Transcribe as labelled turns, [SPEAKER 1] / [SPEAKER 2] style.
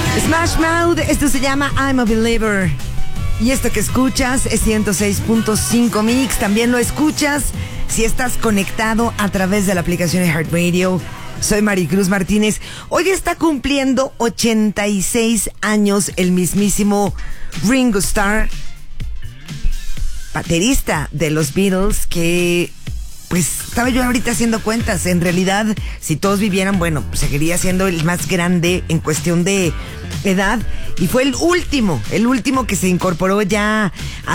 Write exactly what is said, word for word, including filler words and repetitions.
[SPEAKER 1] Smash Mouth, esto se llama I'm a Believer. Y esto que escuchas es ciento seis punto cinco Mix. También lo escuchas si estás conectado a través de la aplicación de iHeartRadio. Soy Maricruz Martínez. Hoy está cumpliendo ochenta y seis años el mismísimo Ringo Starr, baterista de los Beatles, que pues estaba yo ahorita haciendo cuentas. En realidad, si todos vivieran, bueno, pues seguiría siendo el más grande en cuestión de edad. Y fue el último, el último que se incorporó ya a